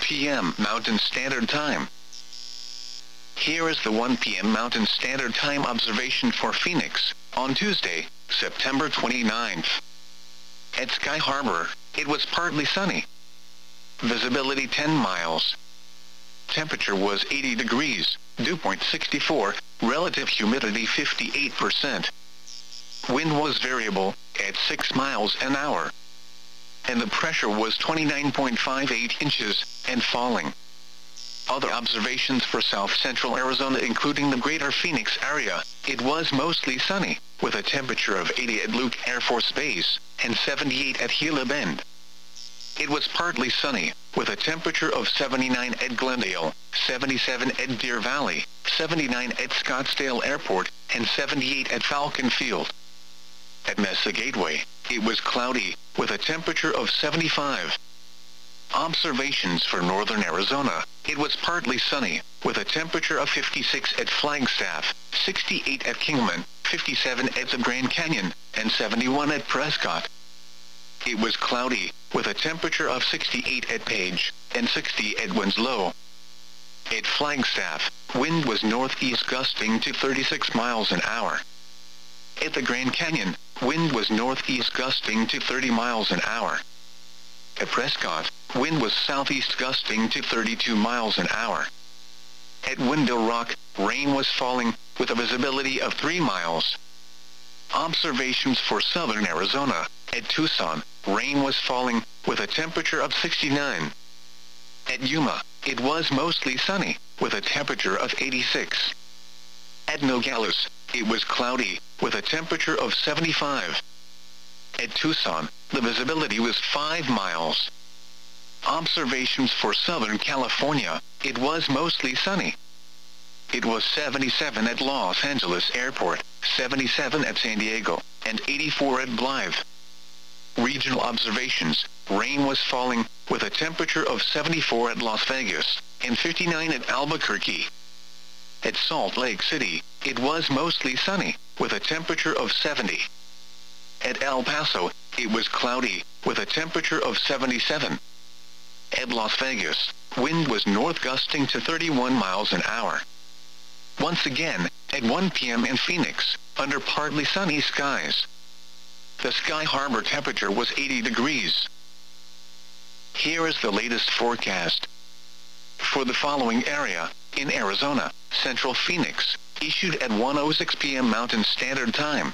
p.m. Mountain Standard Time. Here is the 1 p.m. Mountain Standard Time observation for Phoenix, on Tuesday, September 29th. At Sky Harbor, it was partly sunny. Visibility 10 miles. Temperature was 80 degrees, dew point 64, relative humidity 58%. Wind was variable, at 6 miles an hour. And the pressure was 29.58 inches, and falling. Other observations for south-central Arizona including the greater Phoenix area, it was mostly sunny, with a temperature of 80 at Luke Air Force Base, and 78 at Gila Bend. It was partly sunny, with a temperature of 79 at Glendale, 77 at Deer Valley, 79 at Scottsdale Airport, and 78 at Falcon Field. At Mesa Gateway, it was cloudy, with a temperature of 75. Observations for northern Arizona, it was partly sunny, with a temperature of 56 at Flagstaff, 68 at Kingman, 57 at the Grand Canyon, and 71 at Prescott. It was cloudy, with a temperature of 68 at Page, and 60 at Winslow. At Flagstaff, wind was northeast gusting to 36 miles an hour. At the Grand Canyon, wind was northeast gusting to 30 miles an hour. At Prescott, wind was southeast gusting to 32 miles an hour. At Window Rock, rain was falling, with a visibility of 3 miles. Observations for southern Arizona, at Tucson, rain was falling, with a temperature of 69. At Yuma, it was mostly sunny, with a temperature of 86. At Nogales, it was cloudy, with a temperature of 75. At Tucson, the visibility was 5 miles. Observations for Southern California, it was mostly sunny. It was 77 at Los Angeles Airport, 77 at San Diego, and 84 at Blythe. Regional observations, rain was falling, with a temperature of 74 at Las Vegas, and 59 at Albuquerque. At Salt Lake City, it was mostly sunny, with a temperature of 70. At El Paso, it was cloudy, with a temperature of 77. At Las Vegas, wind was north gusting to 31 miles an hour. Once again, at 1 p.m. in Phoenix, under partly sunny skies. The Sky Harbor temperature was 80 degrees. Here is the latest forecast. For the following area, in Arizona, Central Phoenix, issued at 1:06 p.m. Mountain Standard Time.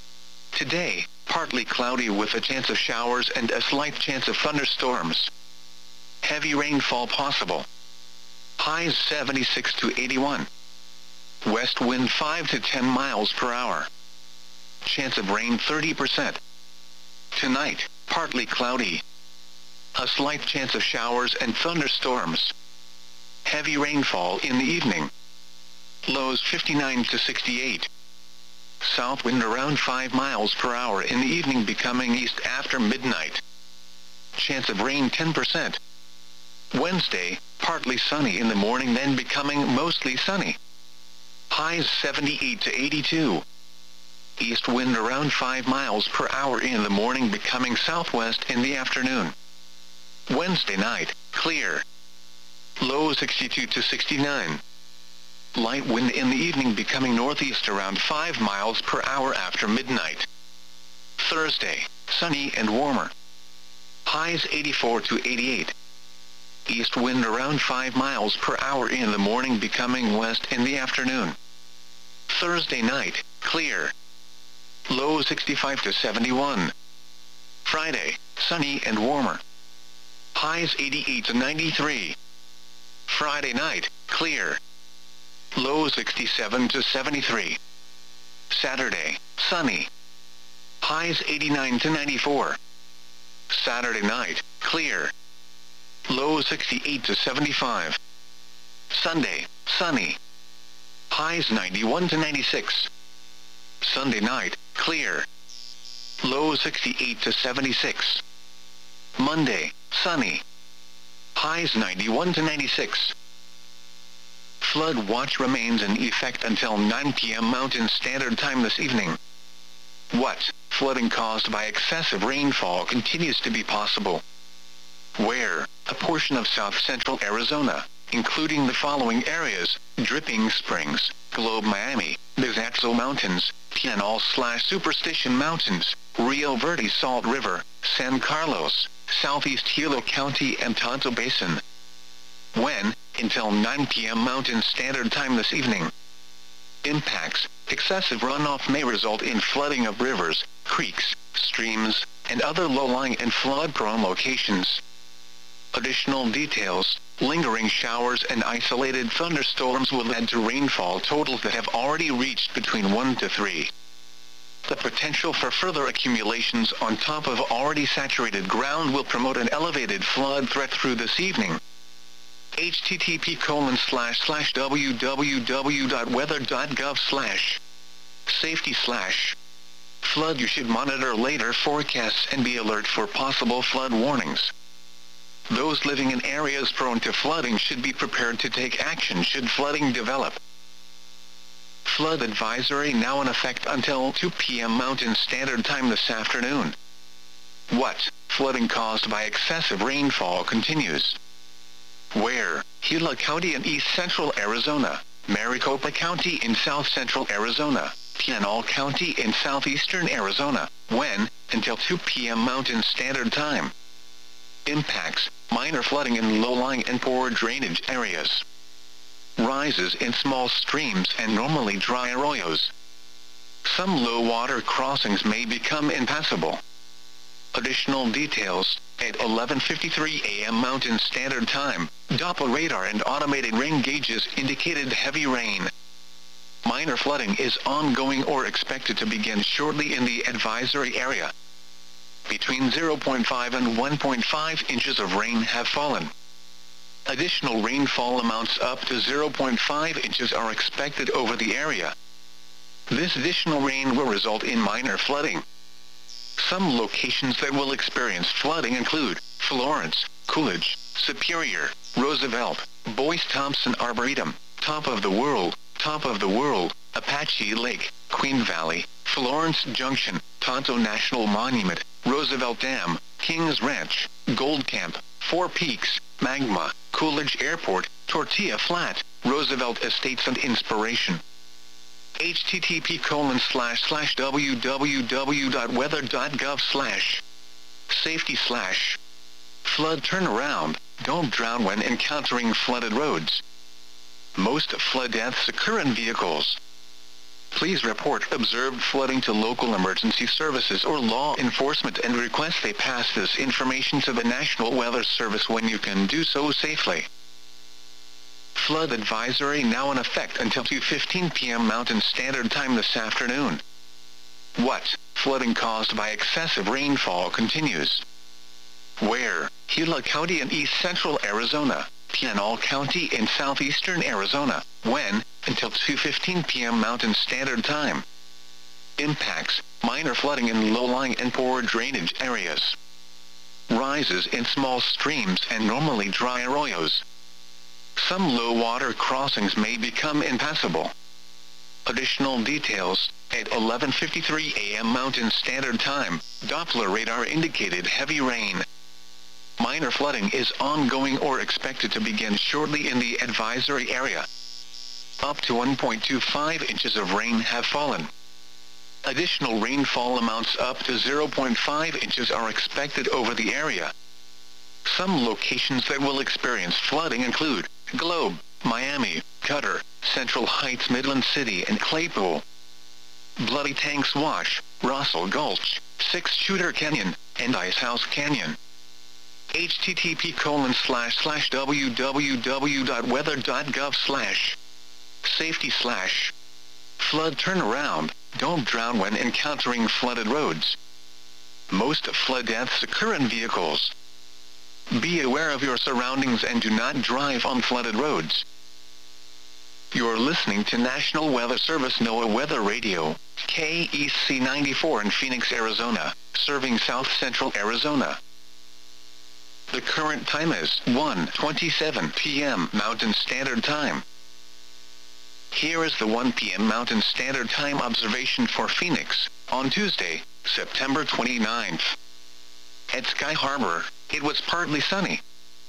Today, partly cloudy with a chance of showers and a slight chance of thunderstorms. Heavy rainfall possible. Highs 76 to 81. West wind 5 to 10 miles per hour. Chance of rain 30%. Tonight, partly cloudy. A slight chance of showers and thunderstorms. Heavy rainfall in the evening. Lows 59 to 68. South wind around 5 miles per hour in the evening becoming east after midnight. Chance of rain 10%. Wednesday, partly sunny in the morning then becoming mostly sunny. Highs 78 to 82. East wind around 5 miles per hour in the morning becoming southwest in the afternoon. Wednesday night, clear. Low 62 to 69. Light wind in the evening becoming northeast around 5 miles per hour after midnight. Thursday, sunny and warmer. Highs 84 to 88. East wind around 5 miles per hour in the morning becoming west in the afternoon. Thursday night, clear. Low 65 to 71. Friday, sunny and warmer. Highs 88 to 93. Friday night, clear. Low 67 to 73. Saturday, sunny. Highs 89 to 94. Saturday night, clear. Low 68 to 75. Sunday, sunny. Highs 91 to 96. Sunday night, clear. Low 68 to 76. Monday, sunny. Highs 91 to 96. Flood watch remains in effect until 9 p.m. Mountain Standard Time this evening. What? Flooding caused by excessive rainfall continues to be possible. Where? a portion of south-central Arizona, including the following areas: Dripping Springs, Globe Miami, Bizaxo Mountains, Pinal/Superstition Mountains, Rio Verde Salt River, San Carlos, southeast Hilo County and Tonto Basin. When? Until 9 p.m. Mountain Standard Time this evening. Impacts: excessive runoff may result in flooding of rivers, creeks, streams, and other low-lying and flood-prone locations. Additional details: lingering showers and isolated thunderstorms will add to rainfall totals that have already reached between 1 to 3. The potential for further accumulations on top of already saturated ground will promote an elevated flood threat through this evening. http://www.weather.gov/safety/ flood. You should monitor later forecasts and be alert for possible flood warnings. Those living in areas prone to flooding should be prepared to take action should flooding develop. Flood advisory now in effect until 2 p.m. Mountain Standard Time this afternoon. What? Flooding caused by excessive rainfall continues. Where? Gila County in east-central Arizona, Maricopa County in south-central Arizona, Pinal County in southeastern Arizona. When? Until 2 p.m. Mountain Standard Time. Impacts: minor flooding in low-lying and poor drainage areas. Rises in small streams and normally dry arroyos. Some low-water crossings may become impassable. Additional details: at 11:53 a.m. Mountain Standard Time, Doppler radar and automated rain gauges indicated heavy rain. Minor flooding is ongoing or expected to begin shortly in the advisory area. Between 0.5 and 1.5 inches of rain have fallen. Additional rainfall amounts up to 0.5 inches are expected over the area. This additional rain will result in minor flooding. Some locations that will experience flooding include Florence, Coolidge, Superior, Roosevelt, Boyce-Thompson Arboretum, Top of the World, Apache Lake, Queen Valley, Florence Junction, Tonto National Monument, Roosevelt Dam, Kings Ranch, Gold Camp, Four Peaks, Magma, Coolidge Airport, Tortilla Flat, Roosevelt Estates and Inspiration. http://www.weather.gov/safety/ flood turnaround. Don't drown when encountering flooded roads. Most flood deaths occur in vehicles. Please report observed flooding to local emergency services or law enforcement and request they pass this information to the National Weather Service when you can do so safely. Flood advisory now in effect until 2:15 p.m. Mountain Standard Time this afternoon. What? Flooding caused by excessive rainfall continues. Where? Gila County in east-central Arizona, Pinal County in southeastern Arizona. When? Until 2:15 p.m. Mountain Standard Time. Impacts: minor flooding in low-lying and poor drainage areas. Rises in small streams and normally dry arroyos. Some low-water crossings may become impassable. Additional details: at 11:53 a.m. Mountain Standard Time, Doppler radar indicated heavy rain. Minor flooding is ongoing or expected to begin shortly in the advisory area. Up to 1.25 inches of rain have fallen. Additional rainfall amounts up to 0.5 inches are expected over the area. Some locations that will experience flooding include Globe, Miami, Cutter, Central Heights, Midland City and Claypool. Bloody Tanks Wash, Russell Gulch, Six Shooter Canyon, and Icehouse Canyon. http://www.weather.gov/safety/ flood turnaround. Don't drown when encountering flooded roads. Most flood deaths occur in vehicles. Be aware of your surroundings and do not drive on flooded roads. You're listening to National Weather Service NOAA Weather Radio, KEC 94 in Phoenix, Arizona, serving south-central Arizona. The current time is 1:27 p.m. Mountain Standard Time. Here is the 1 p.m. Mountain Standard Time observation for Phoenix, on Tuesday, September 29th. At Sky Harbor, it was partly sunny.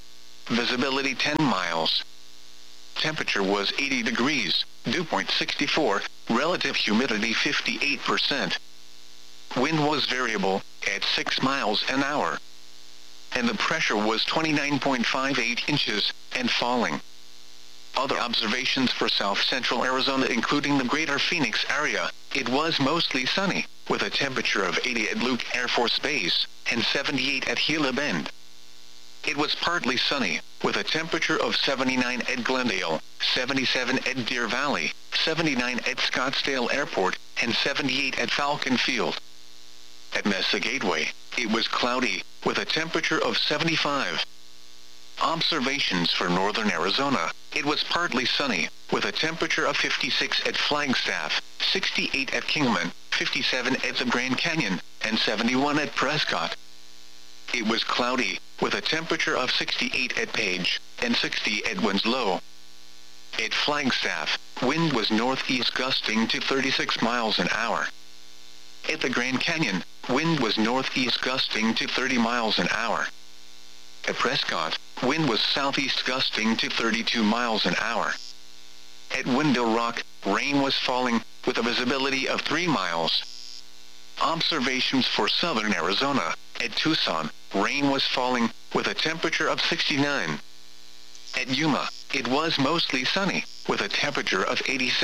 visibility 10 miles. Temperature was 80 degrees, dew point 64, relative humidity 58%. Wind was variable, at 6 miles an hour. And the pressure was 29.58 inches, and falling. Other observations for south-central Arizona including the greater Phoenix area, it was mostly sunny, with a temperature of 80 at Luke Air Force Base, and 78 at Gila Bend. It was partly sunny, with a temperature of 79 at Glendale, 77 at Deer Valley, 79 at Scottsdale Airport, and 78 at Falcon Field. At Mesa Gateway, it was cloudy, with a temperature of 75. Observations for northern Arizona, it was partly sunny, with a temperature of 56 at Flagstaff, 68 at Kingman, 57 at the Grand Canyon, and 71 at Prescott. It was cloudy, with a temperature of 68 at Page, and 60 at Winslow. At Flagstaff, wind was northeast gusting to 36 miles an hour. At the Grand Canyon, wind was northeast gusting to 30 miles an hour. At Prescott, wind was southeast gusting to 32 miles an hour. At Window Rock, rain was falling, with a visibility of 3 miles. Observations for southern Arizona, at Tucson, rain was falling, with a temperature of 69. At Yuma, it was mostly sunny, with a temperature of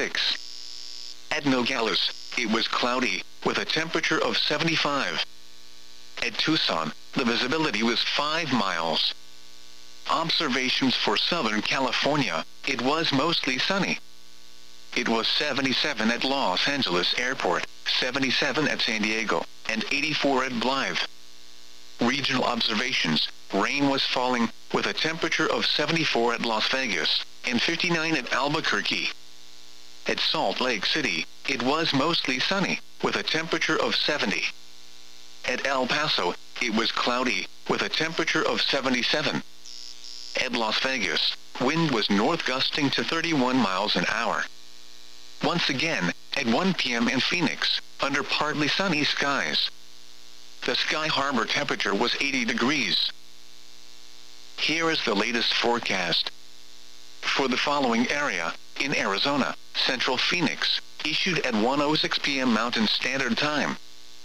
86. At Nogales, it was cloudy, with a temperature of 75. At Tucson, the visibility was 5 miles. Observations for Southern California, it was mostly sunny. It was 77 at Los Angeles Airport, 77 at San Diego, and 84 at Blythe. Regional observations, rain was falling, with a temperature of 74 at Las Vegas, and 59 at Albuquerque. At Salt Lake City, it was mostly sunny, with a temperature of 70. At El Paso, it was cloudy, with a temperature of 77. At Las Vegas, wind was north gusting to 31 miles an hour. Once again, at 1 p.m. in Phoenix, under partly sunny skies. The Sky Harbor temperature was 80 degrees. Here is the latest forecast. For the following area, in Arizona, Central Phoenix, issued at 1:06 p.m. Mountain Standard Time.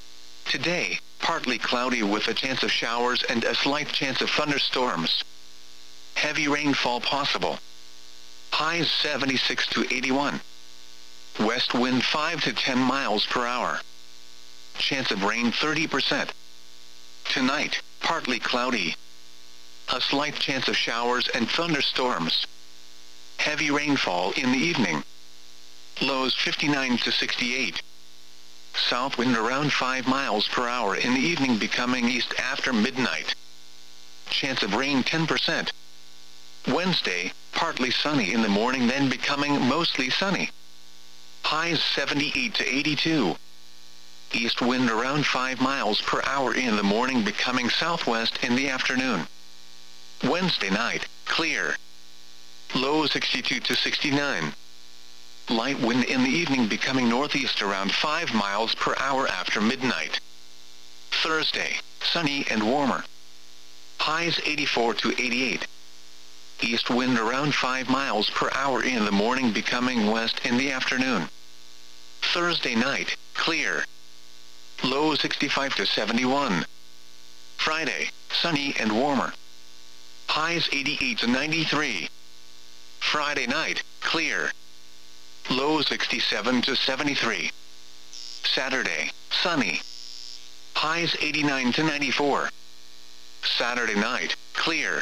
Today, partly cloudy with a chance of showers and a slight chance of thunderstorms. Heavy rainfall possible. Highs 76 to 81. West wind 5 to 10 miles per hour. Chance of rain 30%. Tonight, partly cloudy. A slight chance of showers and thunderstorms. Heavy rainfall in the evening. Lows 59 to 68. South wind around 5 miles per hour in the evening becoming east after midnight. Chance of rain 10%. Wednesday, partly sunny in the morning then becoming mostly sunny. Highs 78 to 82. East wind around 5 miles per hour in the morning becoming southwest in the afternoon. Wednesday night, clear. Low 62 to 69. Light wind in the evening becoming northeast around 5 miles per hour after midnight. Thursday, sunny and warmer. Highs 84 to 88. East wind around 5 miles per hour in the morning becoming west in the afternoon. Thursday night, clear. Low 65 to 71. Friday, sunny and warmer. Highs 88 to 93. Friday night, clear. Low 67 to 73. Saturday, sunny. Highs 89 to 94. Saturday night, clear.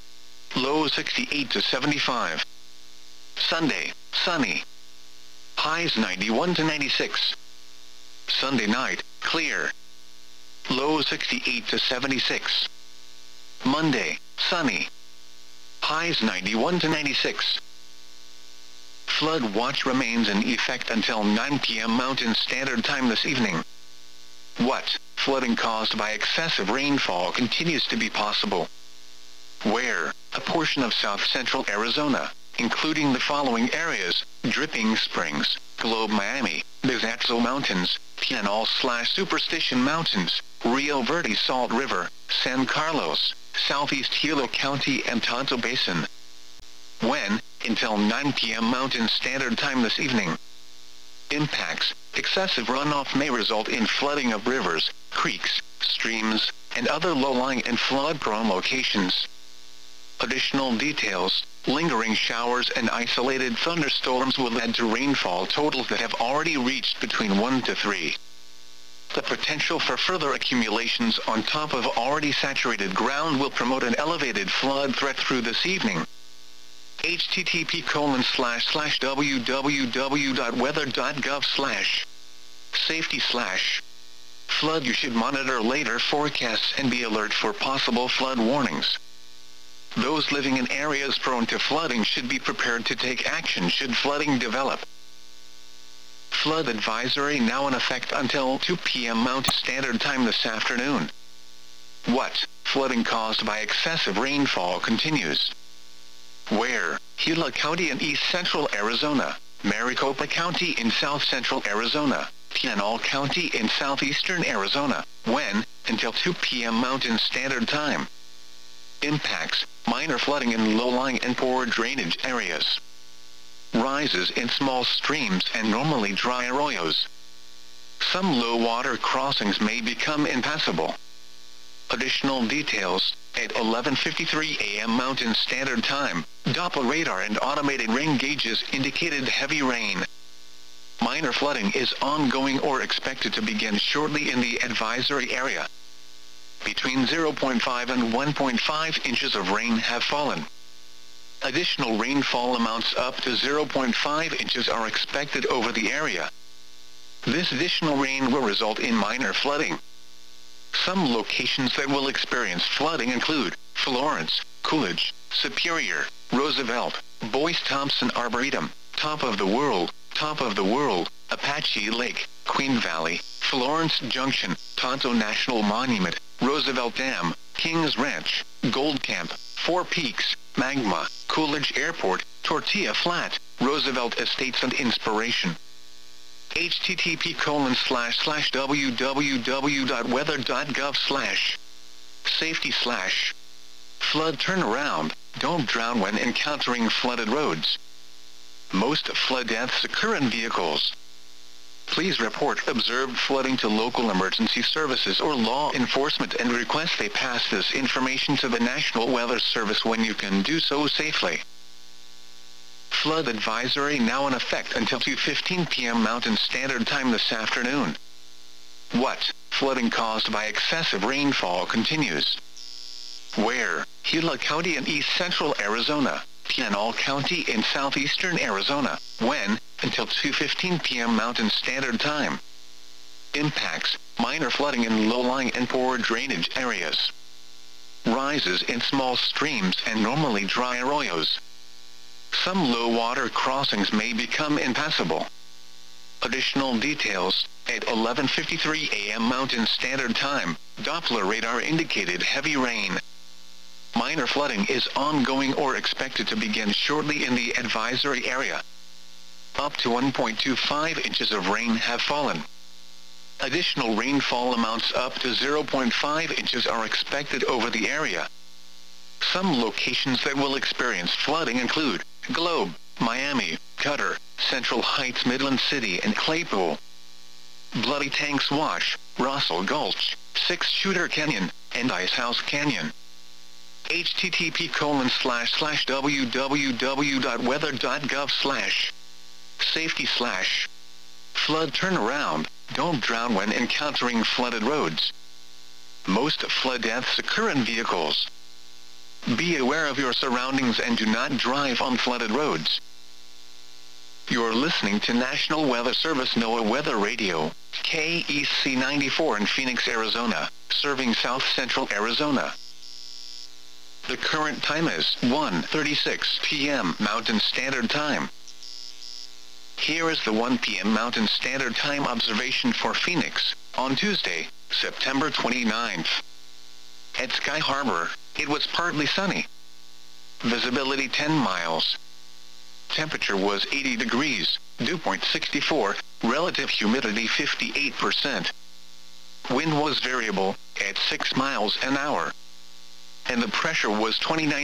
Low 68 to 75. Sunday, sunny. Highs 91 to 96. Sunday night, clear. Low 68 to 76. Monday, sunny. Highs 91 to 96. Flood watch remains in effect until 9 p.m. Mountain Standard Time this evening. What? Flooding caused by excessive rainfall continues to be possible. Where? A portion of south-central Arizona, including the following areas: Dripping Springs, Globe Miami, Bizaxo Mountains, Pinal/Superstition Mountains, Rio Verde Salt River, San Carlos, southeast Hilo County and Tonto Basin. When, until 9 p.m. Mountain Standard Time this evening. Impacts: excessive runoff may result in flooding of rivers, creeks, streams, and other low-lying and flood-prone locations. Additional details: lingering showers and isolated thunderstorms will add to rainfall totals that have already reached between 1 to 3. The potential for further accumulations on top of already saturated ground will promote an elevated flood threat through this evening. http://www.weather.gov/safety/flood. You should monitor later forecasts and be alert for possible flood warnings. Those living in areas prone to flooding should be prepared to take action should flooding develop. Flood advisory now in effect until 2 p.m. Mountain Standard Time this afternoon. What? Flooding caused by excessive rainfall continues. Where? Gila County in east central Arizona, Maricopa County in south central Arizona, Pinal County in southeastern Arizona. When? Until 2 p.m. Mountain Standard Time. Impacts: minor flooding in low-lying and poor drainage areas. Rises in small streams and normally dry arroyos. Some low-water crossings may become impassable. Additional details: at 11:53 a.m. Mountain Standard Time, Doppler radar and automated rain gauges indicated heavy rain. Minor flooding is ongoing or expected to begin shortly in the advisory area. Between 0.5 and 1.5 inches of rain have fallen. Additional rainfall amounts up to 0.5 inches are expected over the area. This additional rain will result in minor flooding. Some locations that will experience flooding include Florence, Coolidge, Superior, Roosevelt, Boyce-Thompson Arboretum, Top of the World, Apache Lake, Queen Valley, Florence Junction, Tonto National Monument, Roosevelt Dam, Kings Ranch, Gold Camp, Four Peaks, Magma, Coolidge Airport, Tortilla Flat, Roosevelt Estates and Inspiration. http://www.weather.gov/safety/flood turnaround. Don't drown when encountering flooded roads. Most flood deaths occur in vehicles. Please report observed flooding to local emergency services or law enforcement and request they pass this information to the National Weather Service when you can do so safely. Flood advisory now in effect until 2:15 p.m. Mountain Standard Time this afternoon. What? Flooding caused by excessive rainfall continues. Where? Gila County in east central Arizona, Pinal County in southeastern Arizona. When? Until 2:15 p.m. Mountain Standard Time. Impacts: minor flooding in low-lying and poor drainage areas. Rises in small streams and normally dry arroyos. Some low-water crossings may become impassable. Additional details: at 11:53 a.m. Mountain Standard Time, Doppler radar indicated heavy rain. Minor flooding is ongoing or expected to begin shortly in the advisory area. Up to 1.25 inches of rain have fallen. Additional rainfall amounts up to 0.5 inches are expected over the area. Some locations that will experience flooding include Globe, Miami, Cutter, Central Heights, Midland City and Claypool. Bloody Tanks Wash, Russell Gulch, Six Shooter Canyon, and Icehouse Canyon. http://www.weather.gov/safety/flood turnaround. Don't drown when encountering flooded roads. Most flood deaths occur in vehicles. Be aware of your surroundings and do not drive on flooded roads. You're listening to National Weather Service NOAA Weather Radio, KEC 94 in Phoenix, Arizona, serving south central Arizona. The current time is 1:36 p.m. Mountain Standard Time. Here is the 1 p.m. Mountain Standard Time observation for Phoenix, on Tuesday, September 29th. At Sky Harbor, it was partly sunny. Visibility 10 miles. Temperature was 80 degrees, dew point 64, relative humidity 58%. Wind was variable, at 6 miles an hour. and the pressure was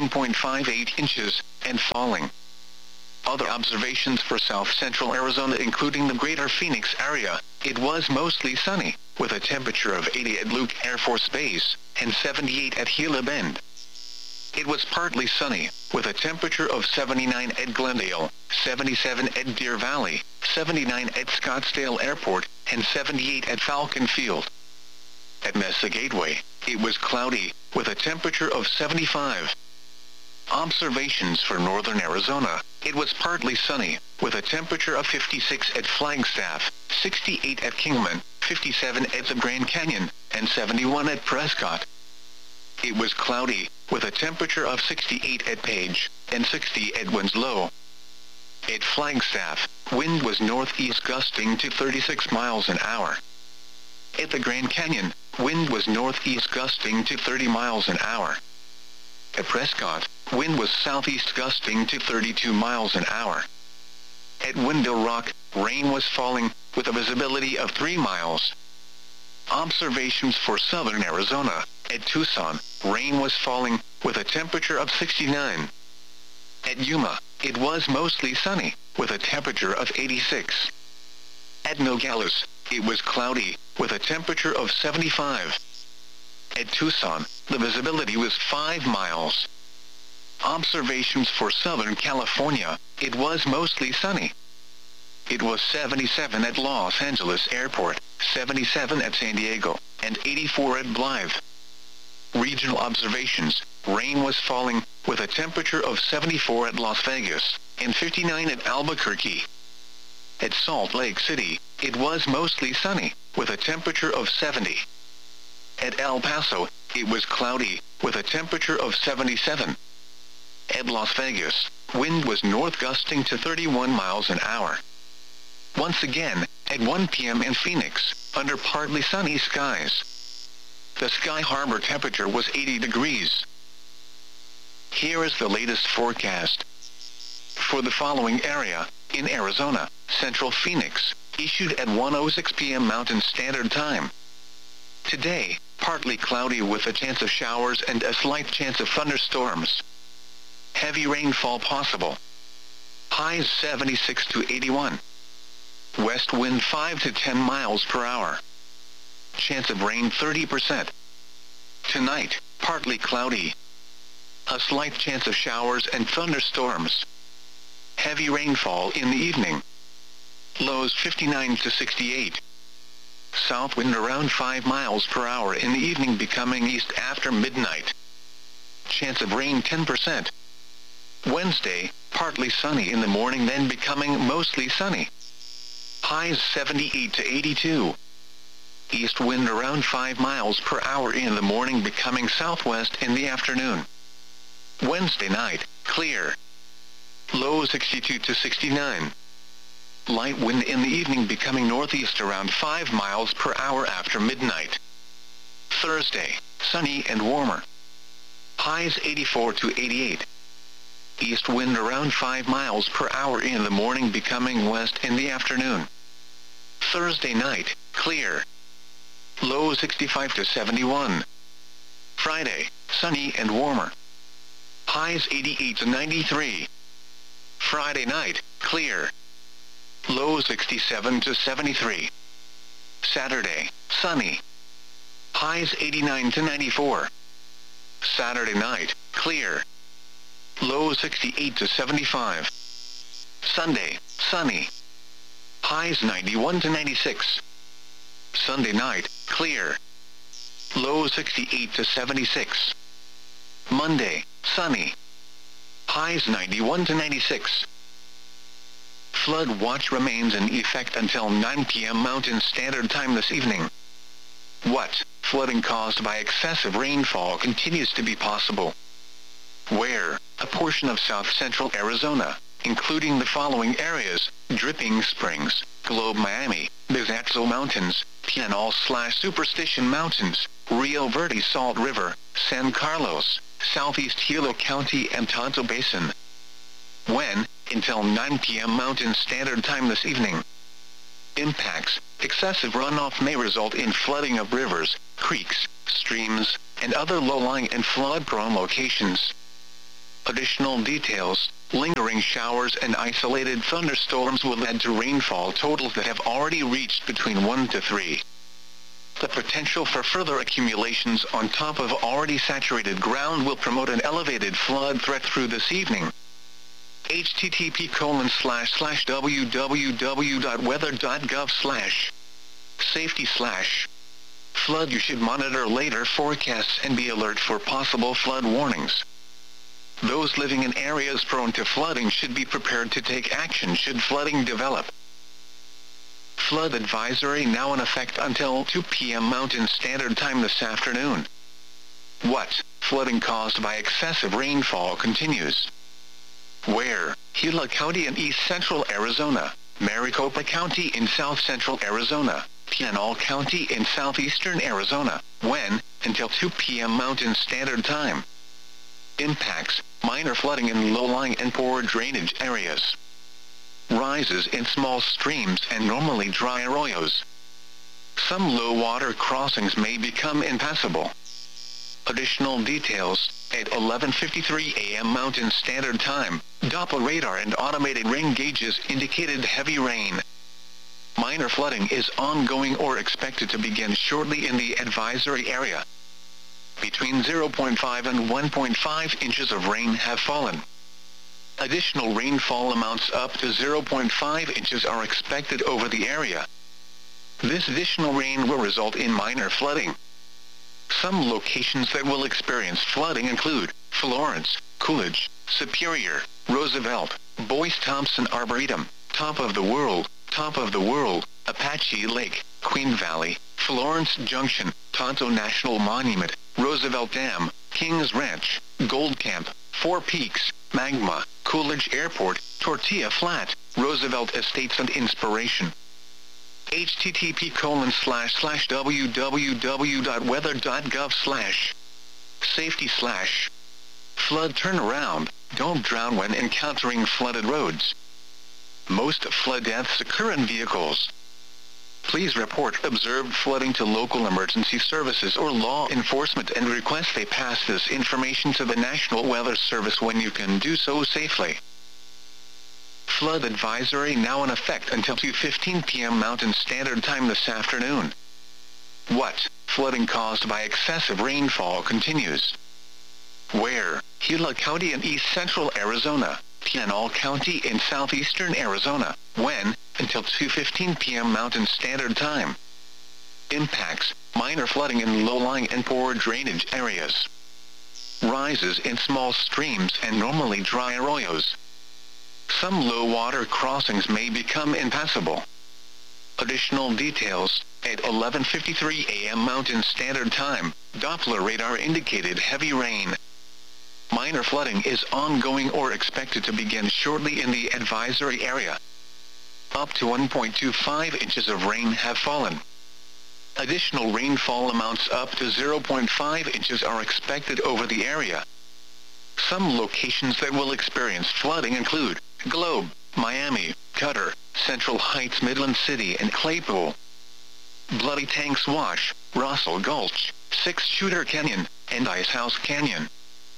29.58 inches, and falling. Other observations for south-central Arizona including the greater Phoenix area, it was mostly sunny, with a temperature of 80 at Luke Air Force Base, and 78 at Gila Bend. It was partly sunny, with a temperature of 79 at Glendale, 77 at Deer Valley, 79 at Scottsdale Airport, and 78 at Falcon Field. At Mesa Gateway, it was cloudy, with a temperature of 75. Observations for northern Arizona, it was partly sunny, with a temperature of 56 at Flagstaff, 68 at Kingman, 57 at the Grand Canyon, and 71 at Prescott. It was cloudy, with a temperature of 68 at Page, and 60 at Winslow. At Flagstaff, wind was northeast gusting to 36 miles an hour. At the Grand Canyon, wind was northeast gusting to 30 miles an hour. At Prescott, wind was southeast gusting to 32 miles an hour. At Window Rock, rain was falling, with a visibility of 3 miles. Observations for southern Arizona, at Tucson, rain was falling, with a temperature of 69. At Yuma, it was mostly sunny, with a temperature of 86. At Nogales, it was cloudy, with a temperature of 75. At Tucson, the visibility was 5 miles. Observations for Southern California, it was mostly sunny. It was 77 at Los Angeles Airport, 77 at San Diego, and 84 at Blythe. Regional observations, rain was falling, with a temperature of 74 at Las Vegas, and 59 at Albuquerque. At Salt Lake City, it was mostly sunny, with a temperature of 70. At El Paso, it was cloudy, with a temperature of 77. At Las Vegas, wind was north gusting to 31 miles an hour. Once again, at 1 p.m. in Phoenix, under partly sunny skies. The Sky Harbor temperature was 80 degrees. Here is the latest forecast. For the following area, in Arizona, Central Phoenix, issued at 1:06 p.m. Mountain Standard Time. Today, partly cloudy with a chance of showers and a slight chance of thunderstorms. Heavy rainfall possible. Highs 76 to 81. West wind 5 to 10 miles per hour. Chance of rain 30%. Tonight, partly cloudy. A slight chance of showers and thunderstorms. Heavy rainfall in the evening. Lows 59 to 68. South wind around 5 miles per hour in the evening becoming east after midnight. Chance of rain 10%. Wednesday, partly sunny in the morning then becoming mostly sunny. Highs 78 to 82. East wind around 5 miles per hour in the morning becoming southwest in the afternoon. Wednesday night, clear. Low 62 to 69. Light wind in the evening becoming northeast around 5 miles per hour after midnight. Thursday, sunny and warmer. Highs 84 to 88. East wind around 5 miles per hour in the morning becoming west in the afternoon. Thursday night, clear. Low 65 to 71. Friday, sunny and warmer. Highs 88 to 93. Friday night, clear. Low 67 to 73. Saturday, sunny. Highs 89 to 94. Saturday night, clear. Low 68 to 75. Sunday, sunny. Highs 91 to 96. Sunday night, clear. Low 68 to 76. Monday, sunny. Highs 91 to 96. Flood watch remains in effect until 9 p.m. Mountain Standard Time this evening. What? Flooding caused by excessive rainfall continues to be possible. Where? A portion of south-central Arizona, including the following areas: Dripping Springs, Globe Miami, Bizaxo Mountains, Pinal/Superstition Mountains, Rio Verde Salt River, San Carlos, Southeast Gila County and Tonto Basin. When? Until 9 p.m. Mountain Standard Time this evening. Impacts: excessive runoff may result in flooding of rivers, creeks, streams, and other low-lying and flood-prone locations. Additional details: lingering showers and isolated thunderstorms will add to rainfall totals that have already reached between 1 to 3. The potential for further accumulations on top of already saturated ground will promote an elevated flood threat through this evening. http://www.weather.gov/safety/ flood. You should monitor later forecasts and be alert for possible flood warnings. Those living in areas prone to flooding should be prepared to take action should flooding develop. Flood advisory now in effect until 2 p.m. Mountain Standard Time this afternoon. What? Flooding caused by excessive rainfall continues. Where? Gila County in east central Arizona, Maricopa County in south central Arizona, Pinal County in southeastern Arizona. When? Until 2 p.m. Mountain Standard Time. Impacts: minor flooding in low-lying and poor drainage areas. Rises in small streams and normally dry arroyos. Some low-water crossings may become impassable. Additional details: at 11:53 a.m. Mountain Standard Time, Doppler radar and automated rain gauges indicated heavy rain. Minor flooding is ongoing or expected to begin shortly in the advisory area. Between 0.5 and 1.5 inches of rain have fallen. Additional rainfall amounts up to 0.5 inches are expected over the area. This additional rain will result in minor flooding. Some locations that will experience flooding include Florence, Coolidge, Superior, Roosevelt, Boyce-Thompson Arboretum, Top of the World, Apache Lake, Queen Valley, Florence Junction, Tonto National Monument, Roosevelt Dam, Kings Ranch, Gold Camp, Four Peaks, Magma, Coolidge Airport, Tortilla Flat, Roosevelt Estates and Inspiration. http://www.weather.gov/safety/ flood turnaround. Don't drown when encountering flooded roads. Most flood deaths occur in vehicles. Please report observed flooding to local emergency services or law enforcement and request they pass this information to the National Weather Service when you can do so safely. Flood advisory now in effect until 2:15 p.m. Mountain Standard Time this afternoon. What? Flooding caused by excessive rainfall continues. Where? Gila County in east central Arizona, Pinal County in southeastern Arizona. When? Until 2:15 p.m. Mountain Standard Time. Impacts: minor flooding in low-lying and poor drainage areas. Rises in small streams and normally dry arroyos. Some low-water crossings may become impassable. Additional details: at 11:53 a.m. Mountain Standard Time, Doppler radar indicated heavy rain. Minor flooding is ongoing or expected to begin shortly in the advisory area. Up to 1.25 inches of rain have fallen. Additional rainfall amounts up to 0.5 inches are expected over the area. Some locations that will experience flooding include Globe, Miami, Cutter, Central Heights, Midland City and Claypool. Bloody Tanks Wash, Russell Gulch, Six Shooter Canyon, and Icehouse Canyon.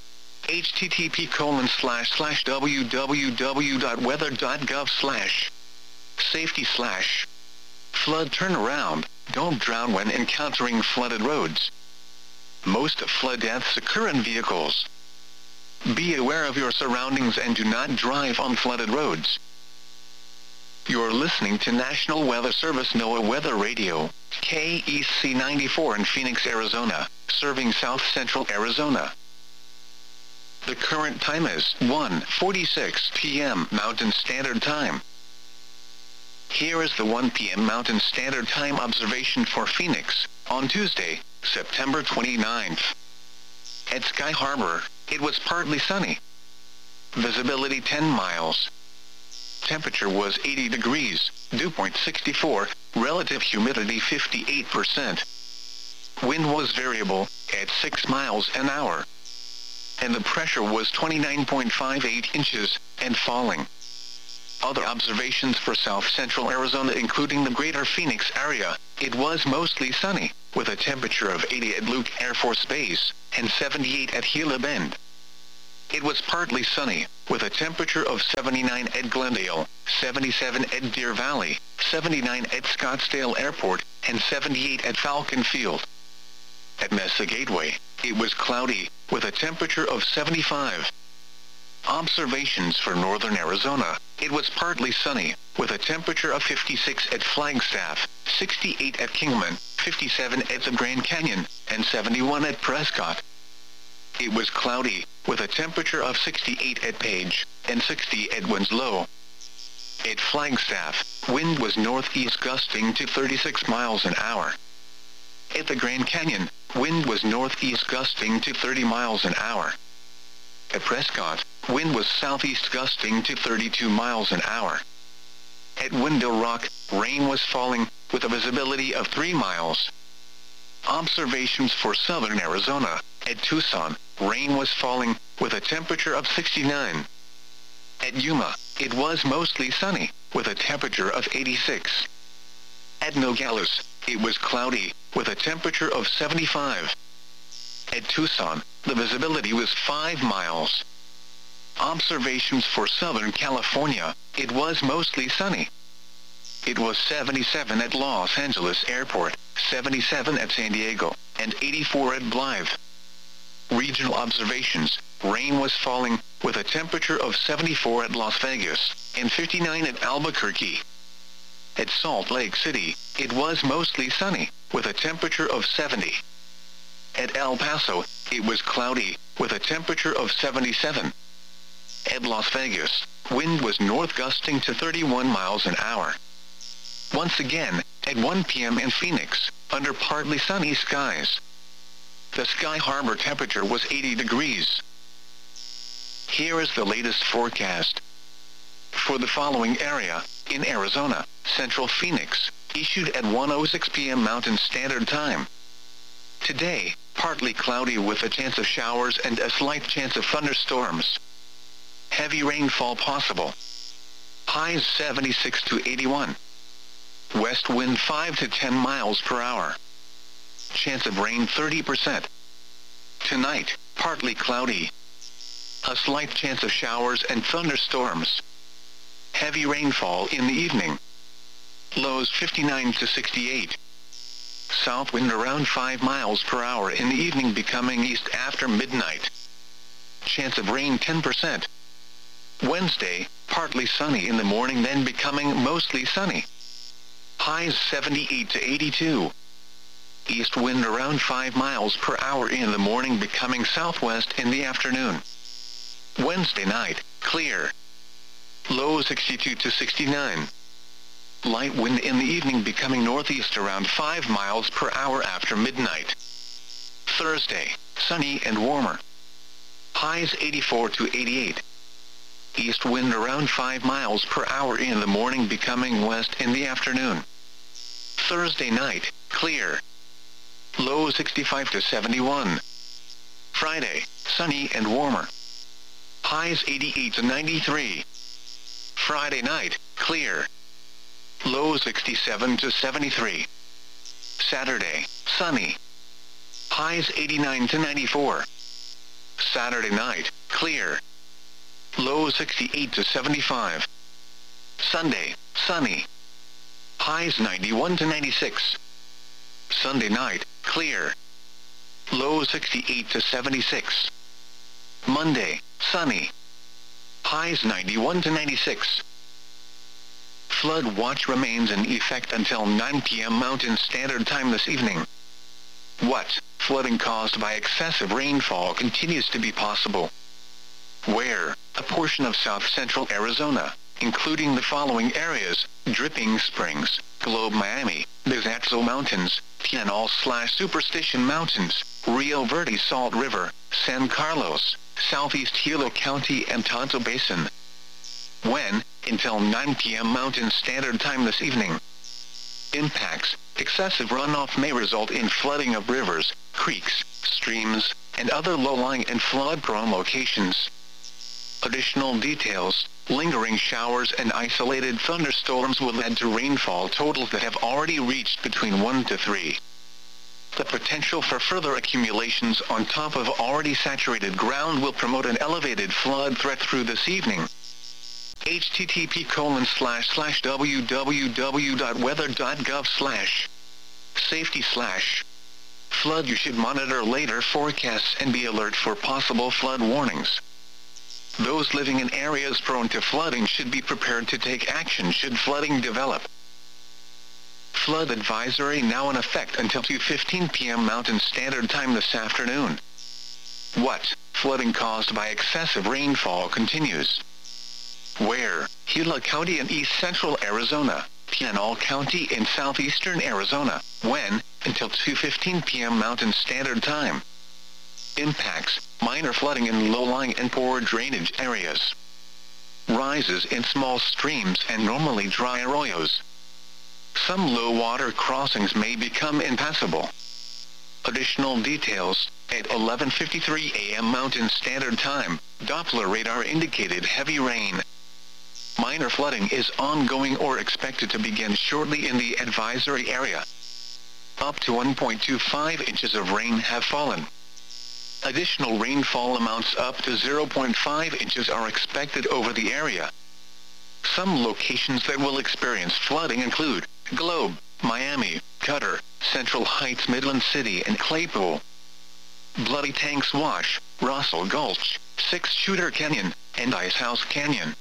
http://www.weather.gov/safety/ flood turnaround. Don't drown when encountering flooded roads. Most flood deaths occur in vehicles. Be aware of your surroundings and do not drive on flooded roads. You're listening to National Weather Service NOAA Weather Radio, KEC 94 in Phoenix, Arizona, serving south central Arizona. The current time is 1:46 p.m. Mountain Standard Time. Here is the 1 p.m. Mountain Standard Time observation for Phoenix, on Tuesday, September 29th. At Sky Harbor, it was partly sunny. Visibility 10 miles. Temperature was 80 degrees, dew point 64, relative humidity 58%. Wind was variable, at 6 miles an hour. And the pressure was 29.58 inches, and falling. Other observations for south central Arizona including the greater Phoenix area, it was mostly sunny. with a temperature of 80 at Luke Air Force Base, and 78 at Gila Bend. It was partly sunny, with a temperature of 79 at Glendale, 77 at Deer Valley, 79 at Scottsdale Airport, and 78 at Falcon Field. At Mesa Gateway, it was cloudy, with a temperature of 75. Observations for northern Arizona. It was partly sunny, with a temperature of 56 at Flagstaff, 68 at Kingman, 57 at the Grand Canyon, and 71 at Prescott. It was cloudy, with a temperature of 68 at Page, and 60 at Winslow. At Flagstaff, wind was northeast gusting to 36 miles an hour. At the Grand Canyon, wind was northeast gusting to 30 miles an hour. At Prescott, wind was southeast gusting to 32 miles an hour. At Window Rock, rain was falling, with a visibility of 3 miles. Observations for southern Arizona. At Tucson, rain was falling, with a temperature of 69. At Yuma, it was mostly sunny, with a temperature of 86. At Nogales, it was cloudy, with a temperature of 75. At Tucson, the visibility was 5 miles. Observations for Southern California. It was mostly sunny. It was 77 at Los Angeles Airport, 77 at San Diego, and 84 at Blythe. Regional observations. Rain was falling, with a temperature of 74 at Las Vegas, and 59 at Albuquerque. At Salt Lake City, it was mostly sunny, with a temperature of 70. At El Paso, it was cloudy, with a temperature of 77. At Las Vegas, wind was north gusting to 31 miles an hour. Once again, at 1 p.m. in Phoenix, under partly sunny skies. The Sky Harbor temperature was 80 degrees. Here is the latest forecast. For the following area, in Arizona, Central Phoenix, issued at 1:06 p.m. Mountain Standard Time. Today, partly cloudy with a chance of showers and a slight chance of thunderstorms. Heavy rainfall possible. Highs 76 to 81. West wind 5 to 10 miles per hour. Chance of rain 30%. Tonight, partly cloudy. A slight chance of showers and thunderstorms. Heavy rainfall in the evening. Lows 59 to 68. South wind around 5 miles per hour in the evening, becoming east after midnight. Chance of rain 10%. Wednesday, partly sunny in the morning, then becoming mostly sunny. Highs 78 to 82. East wind around 5 miles per hour in the morning, becoming southwest in the afternoon. Wednesday night, clear. Low 62 to 69. Light wind in the evening, becoming northeast around 5 miles per hour after midnight. Thursday, sunny and warmer. Highs 84 to 88. East wind around 5 miles per hour in the morning, becoming west in the afternoon. Thursday night, clear. Low 65 to 71. Friday, sunny and warmer. Highs 88 to 93. Friday night, clear. Low 67 to 73. Saturday, sunny. Highs 89 to 94. Saturday night, clear. Low 68 to 75. Sunday, sunny. Highs 91 to 96. Sunday night, clear. Low 68 to 76. Monday, sunny. Highs 91 to 96. Flood watch remains in effect until 9 p.m. Mountain Standard Time this evening. What? Flooding caused by excessive rainfall continues to be possible. Where? A portion of south-central Arizona, including the following areas: Dripping Springs, Globe Miami, Bizatzal Mountains, Tianal/Superstition Mountains, Rio Verde Salt River, San Carlos, Southeast Gila County and Tonto Basin. When? Until 9 p.m. Mountain Standard Time this evening. Impacts: excessive runoff may result in flooding of rivers, creeks, streams, and other low-lying and flood-prone locations. Additional details: lingering showers and isolated thunderstorms will lead to rainfall totals that have already reached between 1 to 3 The potential for further accumulations on top of already saturated ground will promote an elevated flood threat through this evening. http://www.weather.gov/safety/ flood. You should monitor later forecasts and be alert for possible flood warnings. Those living in areas prone to flooding should be prepared to take action should flooding develop. Flood advisory now in effect until 2:15 p.m. Mountain Standard Time this afternoon. What? Flooding caused by excessive rainfall continues. Where? Gila County in east central Arizona, Pinal County in southeastern Arizona. When? Until 2:15 p.m. Mountain Standard Time. Impacts: minor flooding in low-lying and poor drainage areas. Rises in small streams and normally dry arroyos. Some low-water crossings may become impassable. Additional details: at 11:53 a.m. Mountain Standard Time, Doppler radar indicated heavy rain. Minor flooding is ongoing or expected to begin shortly in the advisory area. Up to 1.25 inches of rain have fallen. Additional rainfall amounts up to 0.5 inches are expected over the area. Some locations that will experience flooding include Globe, Miami, Cutter, Central Heights, Midland City and Claypool. Bloody Tanks Wash, Russell Gulch, Six Shooter Canyon, and Icehouse Canyon.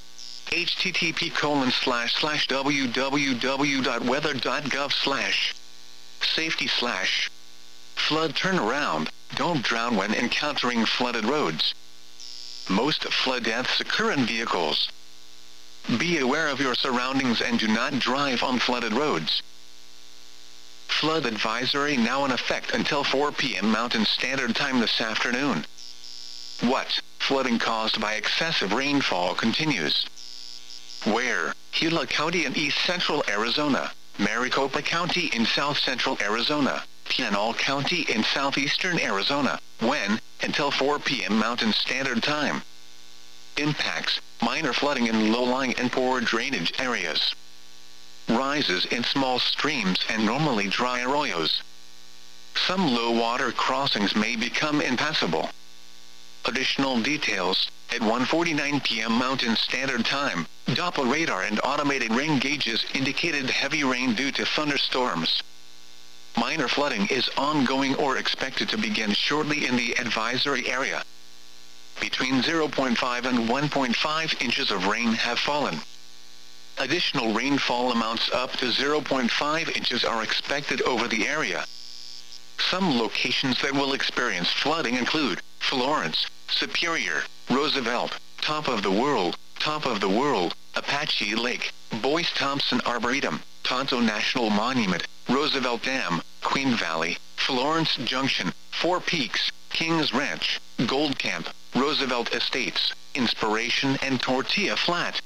http://www.weather.gov/safety/ flood turnaround. Don't drown when encountering flooded roads. Most flood deaths occur in vehicles. Be aware of your surroundings and do not drive on flooded roads. Flood advisory now in effect until 4 p.m. Mountain Standard Time this afternoon. What? Flooding caused by excessive rainfall continues. Where? Gila County in east central Arizona, Maricopa County in south central Arizona, Pinal County in southeastern Arizona. When? Until 4 p.m. Mountain Standard Time. Impacts: minor flooding in low-lying and poor drainage areas. Rises in small streams and normally dry arroyos. Some low-water crossings may become impassable. Additional details: at 1:49 p.m. Mountain Standard Time, Doppler radar and automated rain gauges indicated heavy rain due to thunderstorms. Minor flooding is ongoing or expected to begin shortly in the advisory area. Between 0.5 and 1.5 inches of rain have fallen. Additional rainfall amounts up to 0.5 inches are expected over the area. Some locations that will experience flooding include Florence, Superior, Roosevelt, Top of the World, Apache Lake, Boyce Thompson Arboretum, Tonto National Monument, Roosevelt Dam, Queen Valley, Florence Junction, Four Peaks, Kings Ranch, Gold Camp, Roosevelt Estates, Inspiration and Tortilla Flat.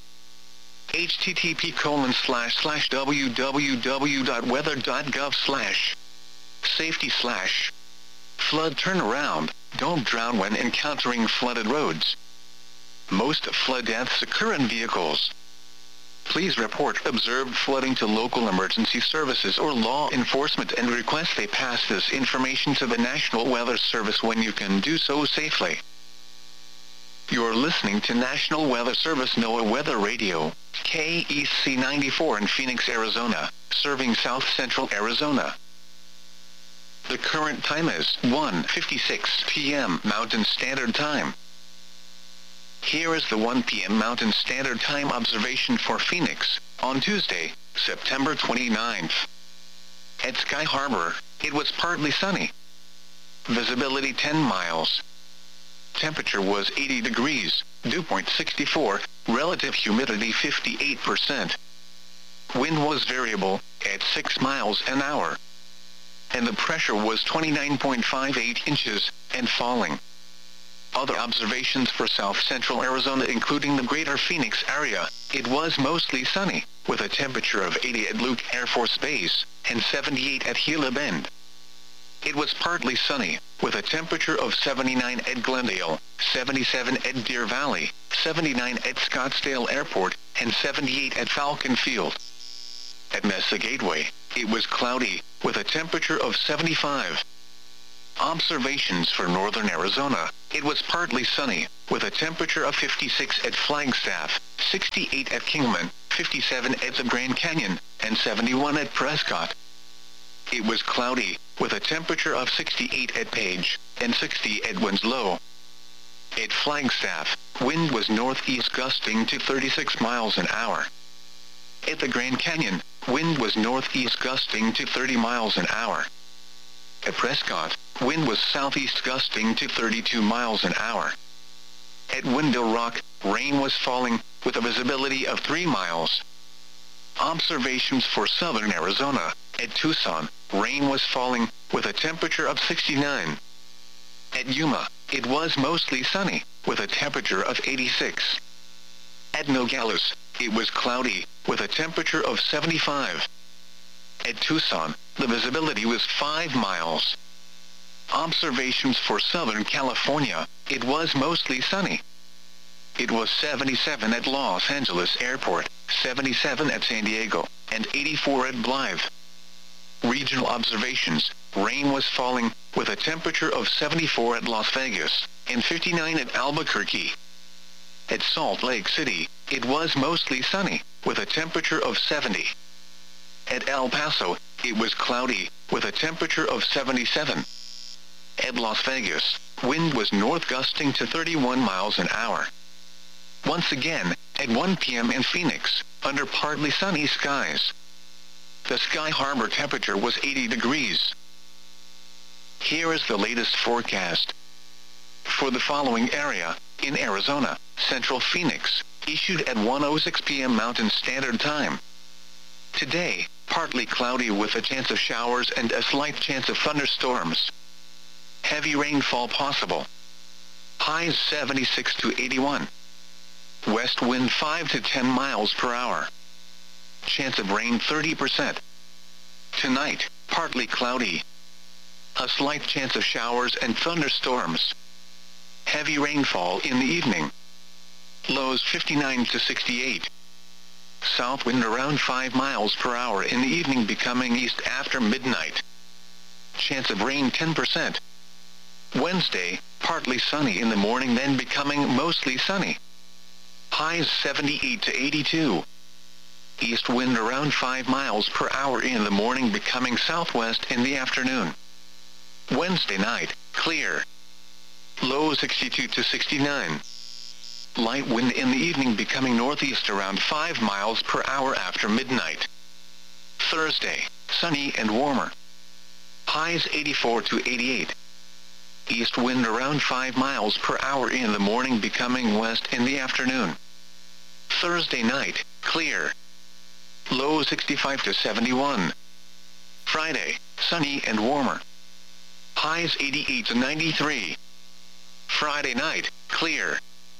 http://www.weather.gov/safety/ flood turnaround. Don't drown when encountering flooded roads. Most flood deaths occur in vehicles. Please report observed flooding to local emergency services or law enforcement and request they pass this information to the National Weather Service when you can do so safely. You're listening to National Weather Service NOAA Weather Radio, KEC 94 in Phoenix, Arizona, serving south central Arizona. The current time is 1:56 p.m. Mountain Standard Time. Here is the 1 p.m. Mountain Standard Time observation for Phoenix, on Tuesday, September 29th. At Sky Harbor, it was partly sunny. Visibility 10 miles. Temperature was 80 degrees, dew point 64, relative humidity 58%. Wind was variable, at 6 miles an hour. And the pressure was 29.58 inches, and falling. Other observations for south central Arizona including the greater Phoenix area, it was mostly sunny, with a temperature of 80 at Luke Air Force Base, and 78 at Gila Bend. It was partly sunny, with a temperature of 79 at Glendale, 77 at Deer Valley, 79 at Scottsdale Airport, and 78 at Falcon Field. At Mesa Gateway, it was cloudy, with a temperature of 75. Observations for northern Arizona, it was partly sunny, with a temperature of 56 at Flagstaff, 68 at Kingman, 57 at the Grand Canyon, and 71 at Prescott. It was cloudy, with a temperature of 68 at Page, and 60 at Winslow. At Flagstaff, wind was northeast gusting to 36 miles an hour. At the Grand Canyon, wind was northeast gusting to 30 miles an hour. At Prescott, wind was southeast gusting to 32 miles an hour. At Window Rock, rain was falling, with a visibility of 3 miles. Observations for southern Arizona, at Tucson, rain was falling, with a temperature of 69. At Yuma, it was mostly sunny, with a temperature of 86. At Nogales, it was cloudy, with a temperature of 75. At Tucson, the visibility was 5 miles. Observations for Southern California, it was mostly sunny. It was 77 at Los Angeles Airport, 77 at San Diego, and 84 at Blythe. Regional observations, rain was falling, with a temperature of 74 at Las Vegas, and 59 at Albuquerque. At Salt Lake City, it was mostly sunny, with a temperature of 70. At El Paso, it was cloudy, with a temperature of 77. At Las Vegas, wind was north gusting to 31 miles an hour. Once again, at 1 p.m. in Phoenix, under partly sunny skies. The Sky Harbor temperature was 80 degrees. Here is the latest forecast. For the following area, in Arizona, Central Phoenix, issued at 1:06 p.m. Mountain Standard Time. Today, partly cloudy with a chance of showers and a slight chance of thunderstorms. Heavy rainfall possible. Highs 76 to 81. West wind 5 to 10 miles per hour. Chance of rain 30%. Tonight, partly cloudy. A slight chance of showers and thunderstorms. Heavy rainfall in the evening. Lows 59 to 68. South wind around 5 miles per hour in the evening, becoming east after midnight. Chance of rain 10%. Wednesday, partly sunny in the morning, then becoming mostly sunny. Highs 78 to 82. East wind around 5 miles per hour in the morning, becoming southwest in the afternoon. Wednesday night, clear. Low 62 to 69. Light wind in the evening, becoming northeast around 5 miles per hour after midnight. Thursday, sunny and warmer. Highs 84 to 88. East wind around 5 miles per hour in the morning, becoming west in the afternoon. Thursday night, clear. Low 65 to 71. Friday, sunny and warmer. Highs 88 to 93. Friday night, clear.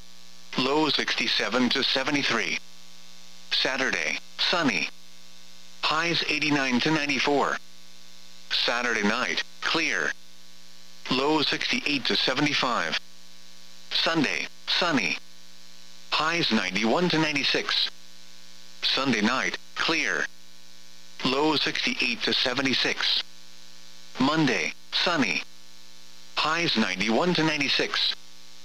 Low 67 to 73. Saturday, sunny. Highs 89 to 94. Saturday night, clear. Low 68 to 75. Sunday, sunny. Highs 91 to 96. Sunday night, clear. Low 68 to 76. Monday, sunny. Highs 91 to 96.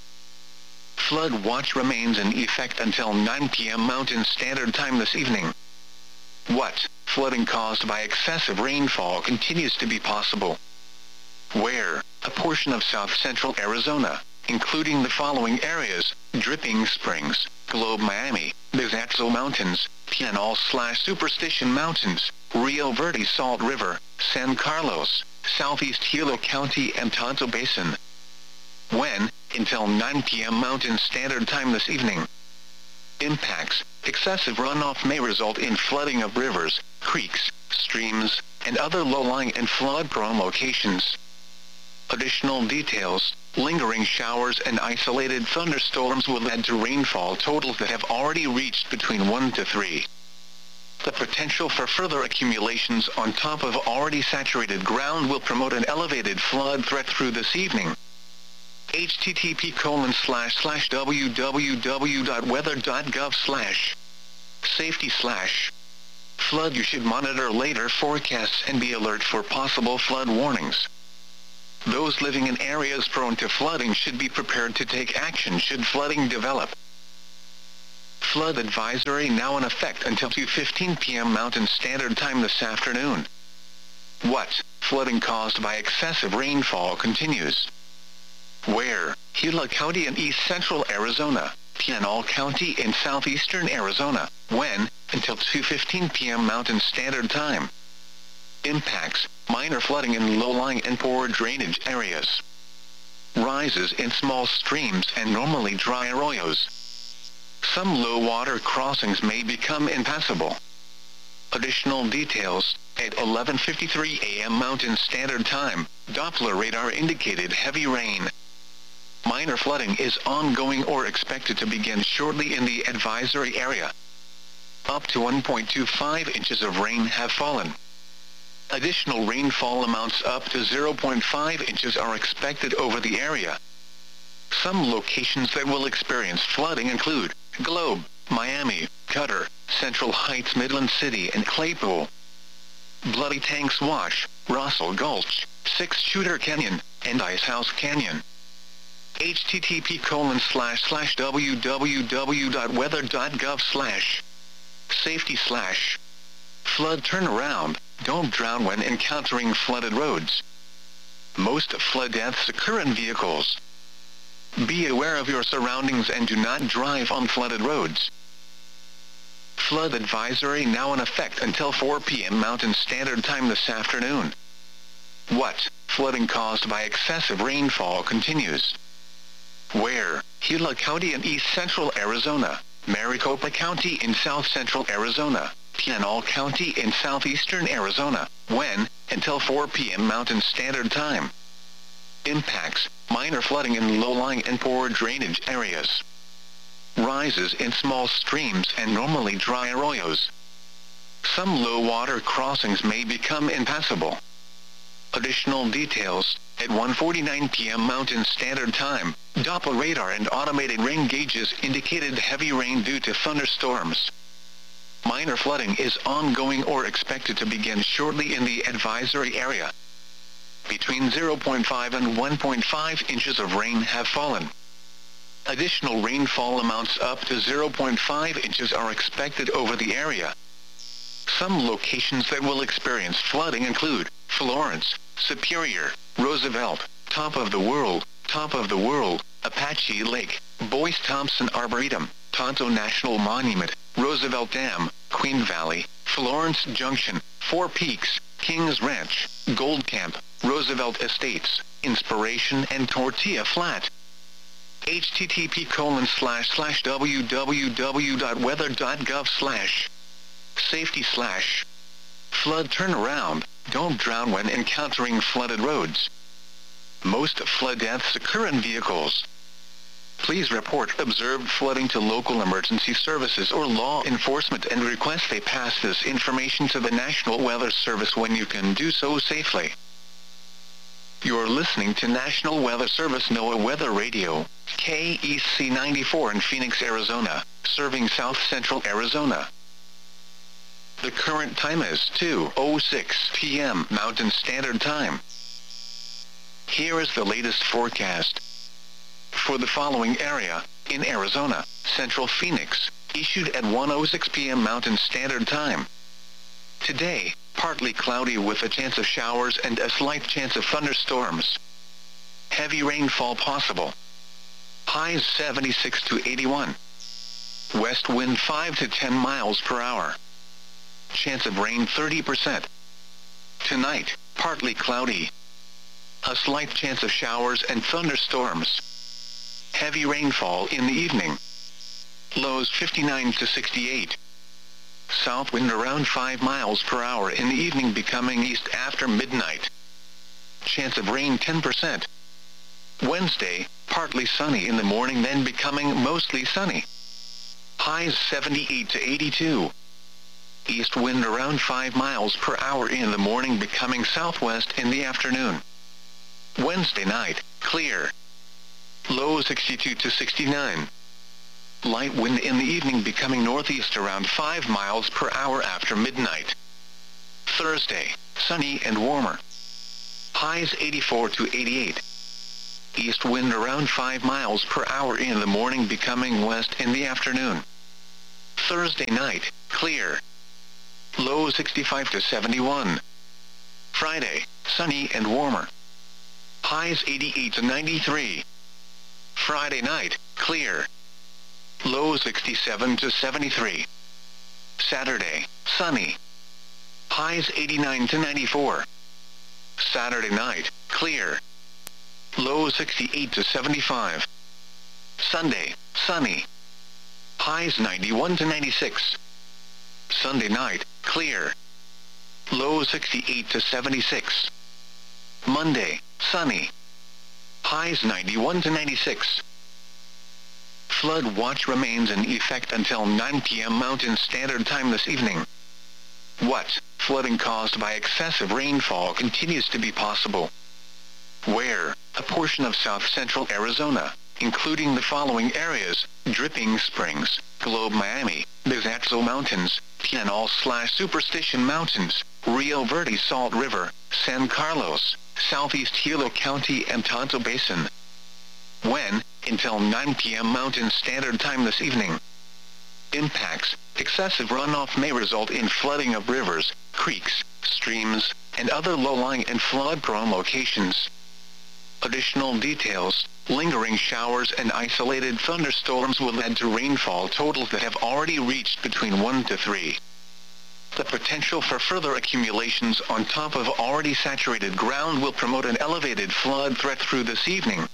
Flood watch remains in effect until 9 p.m. Mountain Standard Time this evening. What? Flooding caused by excessive rainfall continues to be possible. Where? A portion of south-central Arizona, including the following areas: Dripping Springs, Globe Miami, Bizaxo Mountains, Pinal/Superstition Mountains, Rio Verde Salt River, San Carlos, Southeast Hilo County and Tonto Basin. When? Until 9 p.m. Mountain Standard Time this evening. Impacts: excessive runoff may result in flooding of rivers, creeks, streams, and other low-lying and flood-prone locations. Additional details: lingering showers and isolated thunderstorms will add to rainfall totals that have already reached between 1 to 3. The potential for further accumulations on top of already saturated ground will promote an elevated flood threat through this evening. http://www.weather.gov/safety/ Flood. You should monitor later forecasts and be alert for possible flood warnings. Those living in areas prone to flooding should be prepared to take action should flooding develop. Flood advisory now in effect until 2:15 p.m. Mountain Standard Time this afternoon. What? Flooding caused by excessive rainfall continues. Where? Gila County in east central Arizona, Pinal County in southeastern Arizona. When? Until 2:15 p.m. Mountain Standard Time. Impacts: minor flooding in low-lying and poor drainage areas. Rises in small streams and normally dry arroyos. Some low-water crossings may become impassable. Additional details: at 11:53 a.m. Mountain Standard Time, Doppler radar indicated heavy rain. Minor flooding is ongoing or expected to begin shortly in the advisory area. Up to 1.25 inches of rain have fallen. Additional rainfall amounts up to 0.5 inches are expected over the area. Some locations that will experience flooding include Globe, Miami, Cutter, Central Heights, Midland City, and Claypool. Bloody Tanks Wash, Russell Gulch, Six Shooter Canyon, and Icehouse Canyon. http://www.weather.gov/safety/ flood turnaround. Don't drown when encountering flooded roads. Most flood deaths occur in vehicles. Be aware of your surroundings and do not drive on flooded roads. Flood advisory now in effect until 4 p.m. Mountain Standard Time this afternoon. What? Flooding caused by excessive rainfall continues. Where? Gila County in east central Arizona, Maricopa County in south central Arizona, Pinal County in southeastern Arizona. When? Until 4 p.m. Mountain Standard Time. Impacts: minor flooding in low-lying and poor drainage areas. Rises in small streams and normally dry arroyos. Some low-water crossings may become impassable. Additional details: at 1:49 p.m. Mountain Standard Time, Doppler radar and automated rain gauges indicated heavy rain due to thunderstorms. Minor flooding is ongoing or expected to begin shortly in the advisory area. Between 0.5 and 1.5 inches of rain have fallen. Additional rainfall amounts up to 0.5 inches are expected over the area. Some locations that will experience flooding include Florence, Superior, Roosevelt, Top of the World, Apache Lake, Boyce Thompson Arboretum, Tonto National Monument, Roosevelt Dam, Queen Valley, Florence Junction, Four Peaks, Kings Ranch, Gold Camp, Roosevelt Estates, Inspiration, and Tortilla Flat. http://www.weather.gov/safety/ flood turnaround. Don't drown when encountering flooded roads. Most flood deaths occur in vehicles. Please report observed flooding to local emergency services or law enforcement and request they pass this information to the National Weather Service when you can do so safely. You're listening to National Weather Service NOAA Weather Radio, KEC 94 in Phoenix, Arizona, serving South Central Arizona. The current time is 2:06 p.m. Mountain Standard Time. Here is the latest forecast. For the following area, in Arizona, Central Phoenix, issued at 1:06 p.m. Mountain Standard Time. Today, partly cloudy with a chance of showers and a slight chance of thunderstorms. Heavy rainfall possible. Highs 76 to 81. West wind 5 to 10 miles per hour. Chance of rain 30%. Tonight, partly cloudy. A slight chance of showers and thunderstorms. Heavy rainfall in the evening. Lows 59 to 68. South wind around 5 miles per hour in the evening becoming east after midnight. Chance of rain 10%. Wednesday, partly sunny in the morning then becoming mostly sunny. Highs 78 to 82. East wind around 5 miles per hour in the morning becoming southwest in the afternoon. Wednesday night, clear. Low 62 to 69. Light wind in the evening becoming northeast around 5 miles per hour after midnight. Thursday, sunny and warmer. Highs 84 to 88. East wind around 5 miles per hour in the morning becoming west in the afternoon. Thursday night, clear. Low 65 to 71. Friday, sunny and warmer. Highs 88 to 93. Friday night, clear. Low 67 to 73. Saturday, sunny. Highs 89 to 94. Saturday night, clear. Low 68 to 75. Sunday, sunny. Highs 91 to 96. Sunday night, clear. Low 68 to 76. Monday, sunny. Highs 91 to 96. Flood watch remains in effect until 9 p.m. Mountain Standard Time this evening. What? Flooding caused by excessive rainfall continues to be possible. Where? A portion of south-central Arizona, including the following areas: Dripping Springs, Globe Miami, Bizaxo Mountains, Pinal/Superstition Mountains, Rio Verde Salt River, San Carlos, Southeast Hilo County and Tonto Basin. When? Until 9 p.m. Mountain Standard Time this evening. Impacts: excessive runoff may result in flooding of rivers, creeks, streams, and other low-lying and flood-prone locations. Additional details: lingering showers and isolated thunderstorms will add to rainfall totals that have already reached between 1 to 3. The potential for further accumulations on top of already saturated ground will promote an elevated flood threat through this evening.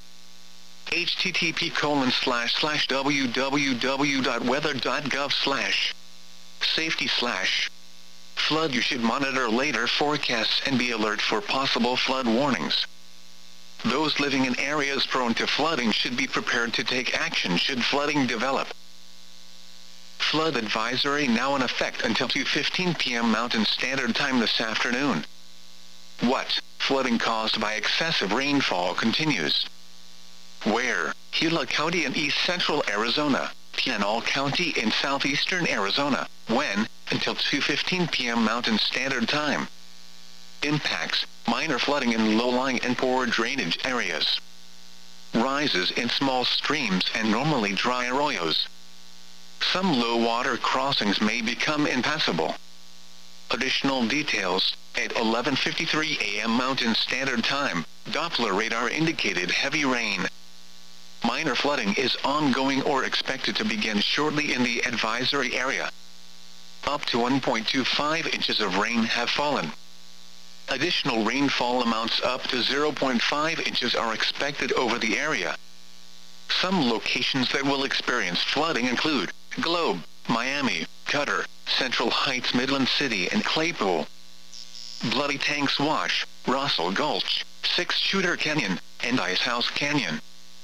http://www.weather.gov/safety/ flood. You should monitor later forecasts and be alert for possible flood warnings. Those living in areas prone to flooding should be prepared to take action should flooding develop. Flood advisory now in effect until 2:15 p.m. Mountain Standard Time this afternoon. What? Flooding caused by excessive rainfall continues. Where? Gila County in east central Arizona, Pinal County in southeastern Arizona. When? Until 2:15 p.m. Mountain Standard Time. Impacts: minor flooding in low-lying and poor drainage areas. Rises in small streams and normally dry arroyos. Some low-water crossings may become impassable. Additional details: at 11:53 a.m. Mountain Standard Time, Doppler radar indicated heavy rain. Minor flooding is ongoing or expected to begin shortly in the advisory area. Up to 1.25 inches of rain have fallen. Additional rainfall amounts up to 0.5 inches are expected over the area. Some locations that will experience flooding include Globe, Miami, Cutter, Central Heights, Midland City and Claypool, Bloody Tanks Wash, Russell Gulch, Six Shooter Canyon, and Icehouse Canyon.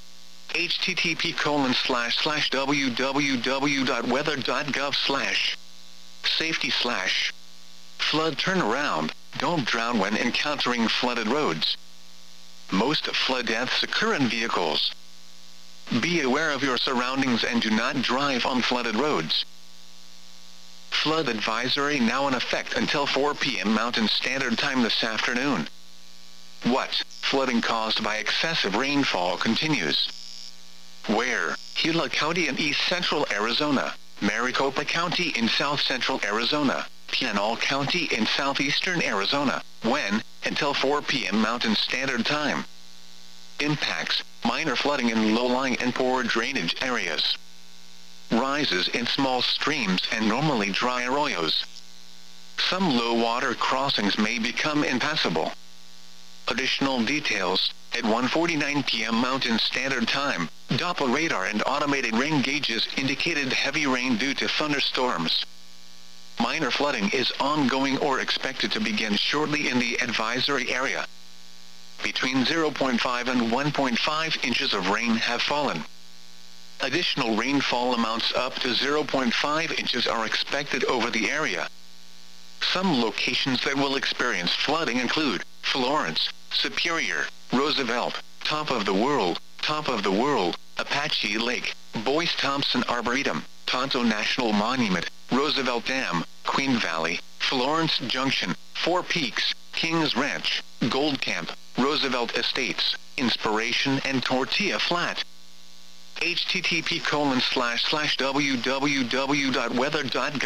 http://www.weather.gov/safety/ flood turnaround. Don't drown when encountering flooded roads. Most flood deaths occur in vehicles. Be aware of your surroundings and do not drive on flooded roads. Flood advisory now in effect until 4 p.m. Mountain Standard Time this afternoon. What? Flooding caused by excessive rainfall continues. Where? Gila County in east central Arizona, Maricopa County in south central Arizona, Pinal County in southeastern Arizona. When? Until 4 p.m. Mountain Standard Time. Impacts: minor flooding in low-lying and poor drainage areas. Rises in small streams and normally dry arroyos. Some low-water crossings may become impassable. Additional details: at 1:49 p.m. Mountain Standard Time, Doppler radar and automated rain gauges indicated heavy rain due to thunderstorms. Minor flooding is ongoing or expected to begin shortly in the advisory area. Between 0.5 and 1.5 inches of rain have fallen. Additional rainfall amounts up to 0.5 inches are expected over the area. Some locations that will experience flooding include Florence, Superior, Roosevelt, Top of the World, Apache Lake, Boyce Thompson Arboretum, Tonto National Monument, Roosevelt Dam, Queen Valley, Florence Junction, Four Peaks, Kings Ranch, Gold Camp, Roosevelt Estates, Inspiration and Tortilla Flat. http://www.weather.gov